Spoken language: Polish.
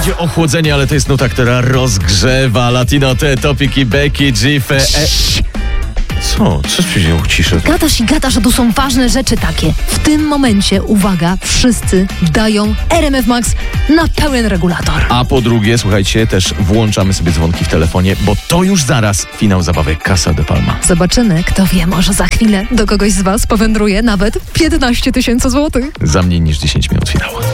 Macie ochłodzenie, ale to jest nuta, która rozgrzewa. Latino Te, Topic i Becky G. Co? Co się ciszę? Gadasz, a tu są ważne rzeczy takie. W tym momencie, uwaga, wszyscy dają RMF Max na pełen regulator. A po drugie, słuchajcie, też włączamy sobie dzwonki w telefonie, bo to już zaraz finał zabawek Casa de Palma. Zobaczymy, kto wie, może za chwilę do kogoś z was powędruje nawet 15 000 złotych. Za mniej niż 10 minut finału.